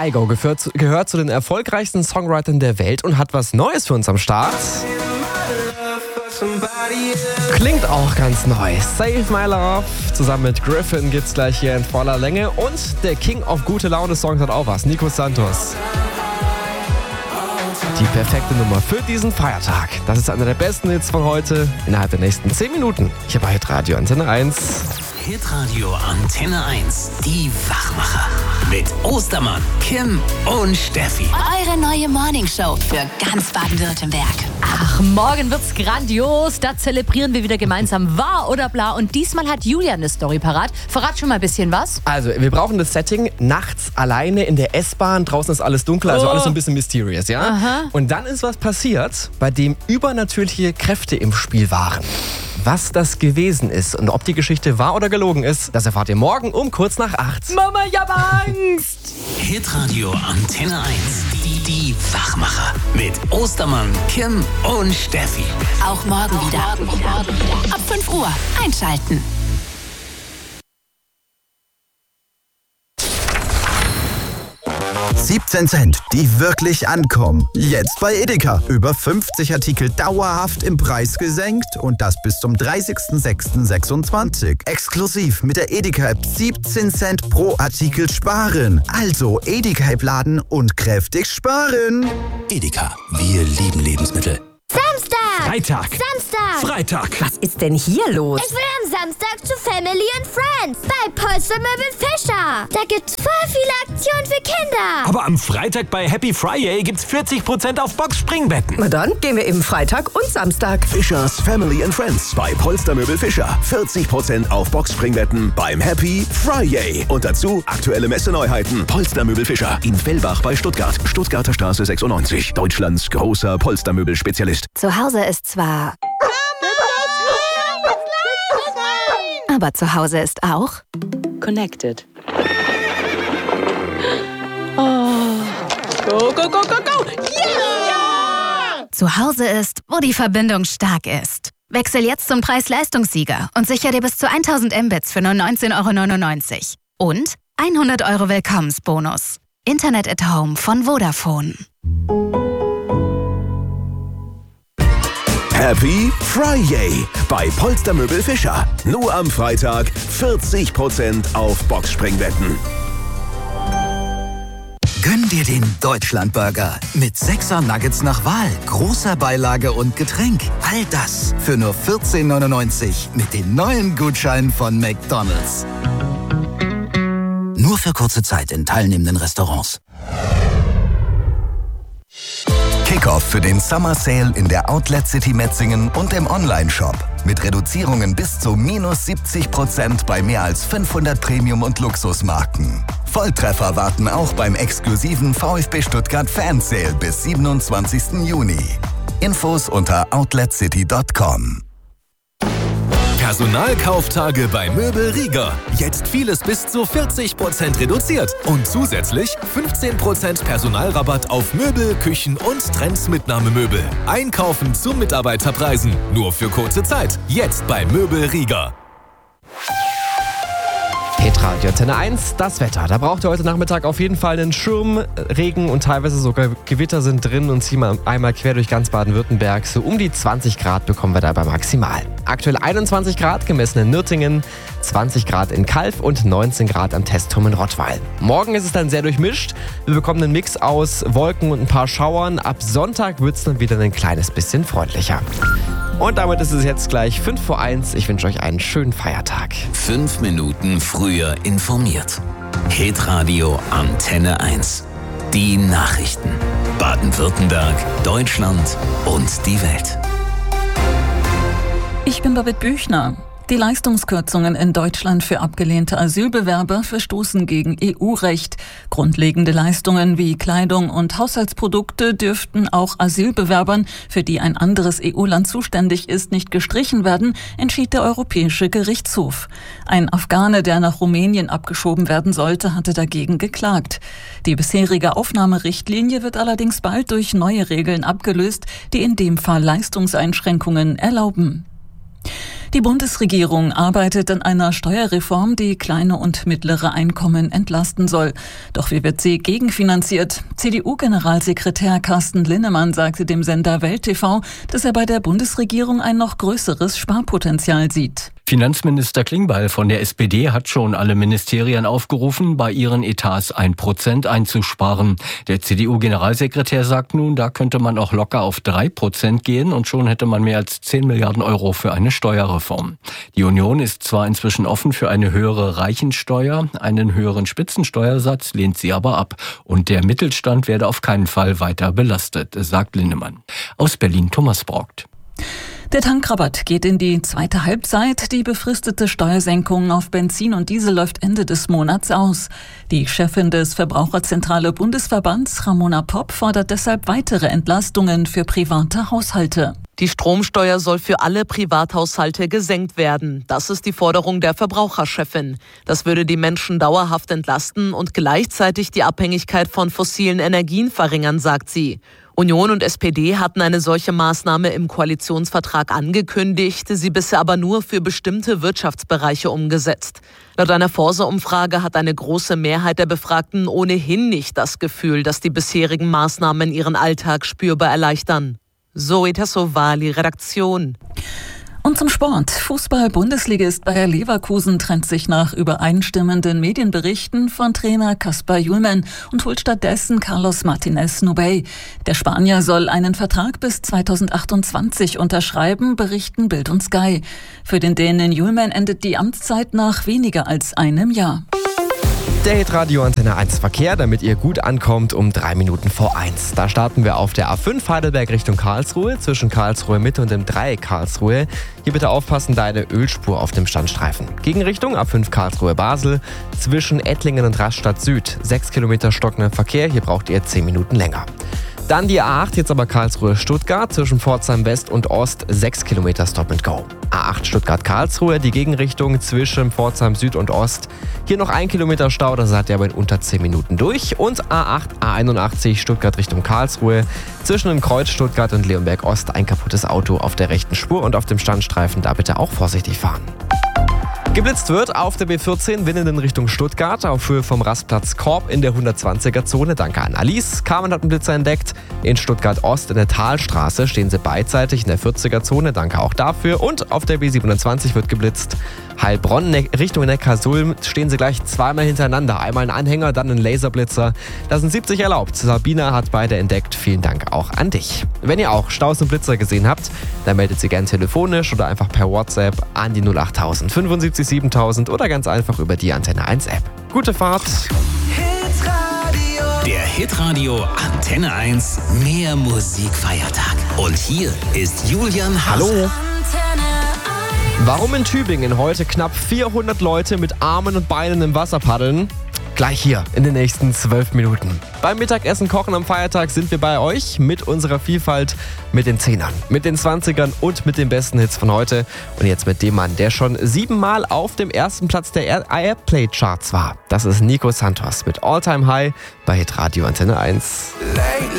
Kygo gehört zu den erfolgreichsten Songwritern der Welt und hat was Neues für uns am Start. Klingt auch ganz neu. Save My Love zusammen mit Griffin gibt's gleich hier in voller Länge. Und der King of gute Laune Songs hat auch was, Nico Santos. Die perfekte Nummer für diesen Feiertag. Das ist einer der besten Hits von heute innerhalb der nächsten 10 Minuten. Hier bei Hitradio Antenne 1. Hitradio Antenne 1. Die Wachmacher. Mit Ostermann, Kim und Steffi. Eure neue Morningshow für ganz Baden-Württemberg. Ach, morgen wird's grandios. Da zelebrieren wir wieder gemeinsam Wahr oder Bla. Und diesmal hat Julian eine Story parat. Verrat schon mal ein bisschen was. Also, wir brauchen das Setting nachts alleine in der S-Bahn. Draußen ist alles dunkel, also alles so ein bisschen mysterious, ja? Aha. Und dann ist was passiert, bei dem übernatürliche Kräfte im Spiel waren. Was das gewesen ist und ob die Geschichte wahr oder gelogen ist, das erfahrt ihr morgen um kurz nach 8. Mama, ich hab Angst. Hitradio Antenne 1. Die Wachmacher. Mit Ostermann, Kim und Steffi. Auch morgen wieder. Ab 5 Uhr einschalten. $0.17 Cent, die wirklich ankommen. Jetzt bei Edeka. Über 50 Artikel dauerhaft im Preis gesenkt und das bis zum 30.06.26. Exklusiv mit der Edeka-App 17 Cent pro Artikel sparen. Also Edeka-App laden und kräftig sparen. Edeka, wir lieben Lebensmittel. Samstag! Freitag! Samstag! Freitag! Was ist denn hier los? Ich will am Samstag zu Family and Friends bei Polstermöbel Fischer. Da gibt's voll viele Aktionen für Kinder. Aber am Freitag bei Happy Friday gibt's 40% auf Boxspringbetten. Na dann gehen wir eben Freitag und Samstag. Fischers Family and Friends bei Polstermöbel Fischer. 40% auf Boxspringbetten beim Happy Friday. Und dazu aktuelle Messeneuheiten. Polstermöbel Fischer in Fellbach bei Stuttgart. Stuttgarter Straße 96. Deutschlands großer Polstermöbelspezialist. Zu Hause ist zwar... Aber zu Hause ist auch... Connected. Oh. Go, go, go, go, go! Yeah! Zu Hause ist, wo die Verbindung stark ist. Wechsel jetzt zum Preis-Leistungssieger und sichere dir bis zu 1000 Mbits für nur 19,99 € Und 100 € Willkommensbonus. Internet at Home von Vodafone. Happy Friday bei Polstermöbel Fischer. Nur am Freitag 40% auf Boxspringbetten. Gönn dir den Deutschlandburger mit 6er Nuggets nach Wahl, großer Beilage und Getränk. All das für nur 14,99 € mit den neuen Gutscheinen von McDonald's. Nur für kurze Zeit in teilnehmenden Restaurants. Kickoff für den Summer Sale in der Outlet City Metzingen und im Onlineshop. Mit Reduzierungen bis zu -70% bei mehr als 500 Premium- und Luxusmarken. Volltreffer warten auch beim exklusiven VfB Stuttgart Fansale bis 27. Juni. Infos unter outletcity.com. Personalkauftage bei Möbel Rieger. Jetzt vieles bis zu 40% reduziert. Und zusätzlich 15% Personalrabatt auf Möbel, Küchen und Trendsmitnahmemöbel. Einkaufen zu Mitarbeiterpreisen. Nur für kurze Zeit. Jetzt bei Möbel Rieger. Hitradio Antenne 1, das Wetter. Da braucht ihr heute Nachmittag auf jeden Fall einen Schirm. Regen und teilweise sogar Gewitter sind drin und ziehen einmal quer durch ganz Baden-Württemberg. So um die 20 Grad bekommen wir dabei maximal. Aktuell 21 Grad gemessen in Nürtingen, 20 Grad in Calw und 19 Grad am Testturm in Rottweil. Morgen ist es dann sehr durchmischt. Wir bekommen einen Mix aus Wolken und ein paar Schauern. Ab Sonntag wird es dann wieder ein kleines bisschen freundlicher. Und damit ist es jetzt gleich 5:01. Ich wünsche euch einen schönen Feiertag. 5 Minuten früher informiert. Hitradio Antenne 1. Die Nachrichten. Baden-Württemberg, Deutschland und die Welt. Ich bin Babette Büchner. Die Leistungskürzungen in Deutschland für abgelehnte Asylbewerber verstoßen gegen EU-Recht. Grundlegende Leistungen wie Kleidung und Haushaltsprodukte dürften auch Asylbewerbern, für die ein anderes EU-Land zuständig ist, nicht gestrichen werden, entschied der Europäische Gerichtshof. Ein Afghane, der nach Rumänien abgeschoben werden sollte, hatte dagegen geklagt. Die bisherige Aufnahmerichtlinie wird allerdings bald durch neue Regeln abgelöst, die in dem Fall Leistungseinschränkungen erlauben. Die Bundesregierung arbeitet an einer Steuerreform, die kleine und mittlere Einkommen entlasten soll. Doch wie wird sie gegenfinanziert? CDU-Generalsekretär Carsten Linnemann sagte dem Sender Welt TV, dass er bei der Bundesregierung ein noch größeres Sparpotenzial sieht. Finanzminister Klingbeil von der SPD hat schon alle Ministerien aufgerufen, bei ihren Etats 1% einzusparen. Der CDU-Generalsekretär sagt nun, da könnte man auch locker auf 3% gehen und schon hätte man mehr als 10 Milliarden Euro für eine Steuerreform. Die Union ist zwar inzwischen offen für eine höhere Reichensteuer, einen höheren Spitzensteuersatz lehnt sie aber ab. Und der Mittelstand werde auf keinen Fall weiter belastet, sagt Linnemann. Aus Berlin Thomas Braugt. Der Tankrabatt geht in die zweite Halbzeit. Die befristete Steuersenkung auf Benzin und Diesel läuft Ende des Monats aus. Die Chefin des Verbraucherzentrale Bundesverbands, Ramona Popp, fordert deshalb weitere Entlastungen für private Haushalte. Die Stromsteuer soll für alle Privathaushalte gesenkt werden. Das ist die Forderung der Verbraucherchefin. Das würde die Menschen dauerhaft entlasten und gleichzeitig die Abhängigkeit von fossilen Energien verringern, sagt sie. Union und SPD hatten eine solche Maßnahme im Koalitionsvertrag angekündigt, sie bisher aber nur für bestimmte Wirtschaftsbereiche umgesetzt. Laut einer Forsa-Umfrage hat eine große Mehrheit der Befragten ohnehin nicht das Gefühl, dass die bisherigen Maßnahmen ihren Alltag spürbar erleichtern. Zoe Tassovali, Redaktion. Und zum Sport. Fußball-Bundesligist Bayer Leverkusen trennt sich nach übereinstimmenden Medienberichten von Trainer Kasper Hjulmand und holt stattdessen Carlos Martinez Nubey. Der Spanier soll einen Vertrag bis 2028 unterschreiben, berichten Bild und Sky. Für den Dänen Hjulmand endet die Amtszeit nach weniger als einem Jahr. Der Hitradio Antenne 1 Verkehr, damit ihr gut ankommt, um 3 Minuten vor 1. Da starten wir auf der A5 Heidelberg Richtung Karlsruhe, zwischen Karlsruhe Mitte und dem Dreieck Karlsruhe. Hier bitte aufpassen, da eine Ölspur auf dem Standstreifen. Gegenrichtung A5 Karlsruhe Basel, zwischen Ettlingen und Rastatt Süd. 6 Kilometer stockender Verkehr, hier braucht ihr 10 Minuten länger. Dann die A8, jetzt aber Karlsruhe-Stuttgart, zwischen Pforzheim West und Ost, 6 Kilometer Stop-and-Go. A8 Stuttgart-Karlsruhe, die Gegenrichtung zwischen Pforzheim Süd und Ost. Hier noch 1 Kilometer Stau, das seid ihr aber in unter 10 Minuten durch. Und A8, A81 Stuttgart Richtung Karlsruhe, zwischen dem Kreuz Stuttgart und Leonberg Ost, ein kaputtes Auto auf der rechten Spur und auf dem Standstreifen, da bitte auch vorsichtig fahren. Geblitzt wird auf der B14 Winnen in Richtung Stuttgart auf Höhe vom Rastplatz Korb in der 120er-Zone. Danke an Alice. Carmen hat einen Blitzer entdeckt. In Stuttgart Ost in der Talstraße stehen sie beidseitig in der 40er-Zone. Danke auch dafür. Und auf der B27 wird geblitzt. Heilbronn Richtung Neckarsulm stehen sie gleich zweimal hintereinander. Einmal ein Anhänger, dann ein Laserblitzer. Da sind 70 erlaubt. Sabina hat beide entdeckt. Vielen Dank auch an dich. Wenn ihr auch Staus und Blitzer gesehen habt, dann meldet sie gerne telefonisch oder einfach per WhatsApp an die 08000 75 7000 oder ganz einfach über die Antenne 1 App. Gute Fahrt! Der Hitradio Antenne 1 Mehr Musikfeiertag. Und hier ist Julian Haas. Hallo! Warum in Tübingen heute knapp 400 Leute mit Armen und Beinen im Wasser paddeln? Gleich hier in den nächsten 12 Minuten. Beim Mittagessen kochen am Feiertag sind wir bei euch mit unserer Vielfalt, mit den 10ern, mit den 20ern und mit den besten Hits von heute. Und jetzt mit dem Mann, der schon 7-mal auf dem ersten Platz der Airplay-Charts war. Das ist Nico Santos mit All Time High bei Hitradio Antenne 1.